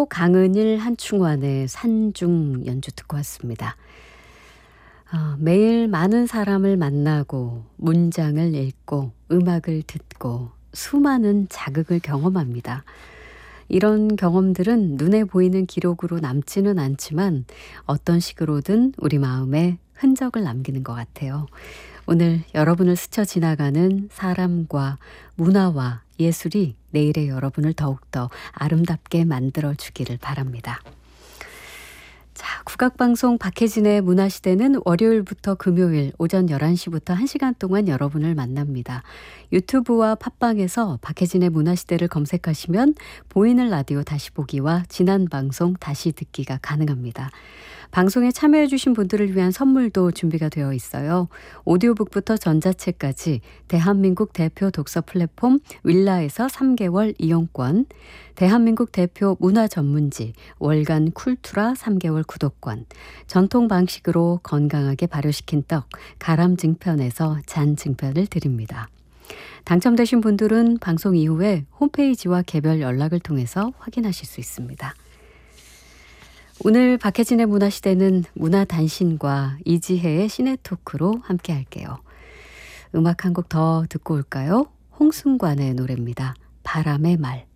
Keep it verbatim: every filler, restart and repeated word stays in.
끝곡으로 강은일 한충환의 산중 연주 듣고 왔습니다. 어, 매일 많은 사람을 만나고 문장을 읽고 음악을 듣고 수많은 자극을 경험합니다. 이런 경험들은 눈에 보이는 기록으로 남지는 않지만 어떤 식으로든 우리 마음에 흔적을 남기는 것 같아요. 오늘 여러분을 스쳐 지나가는 사람과 문화와 예술이 내일의 여러분을 더욱더 아름답게 만들어주기를 바랍니다. 자, 국악방송 박혜진의 문화시대는 월요일부터 금요일 오전 열한 시부터 한 시간 동안 여러분을 만납니다. 유튜브와 팟빵에서 박혜진의 문화시대를 검색하시면 보이는 라디오 다시 보기와 지난 방송 다시 듣기가 가능합니다. 방송에 참여해주신 분들을 위한 선물도 준비가 되어 있어요. 오디오북부터 전자책까지 대한민국 대표 독서 플랫폼 윌라에서 삼 개월 이용권, 대한민국 대표 문화 전문지 월간 쿨투라 삼 개월 구독권, 전통 방식으로 건강하게 발효시킨 떡 가람증편에서 잔증편을 드립니다. 당첨되신 분들은 방송 이후에 홈페이지와 개별 연락을 통해서 확인하실 수 있습니다. 오늘 박혜진의 문화시대는 문화단신과 이지혜의 시네토크로 함께 할게요. 음악 한 곡 더 듣고 올까요? 홍승관의 노래입니다. 바람의 말.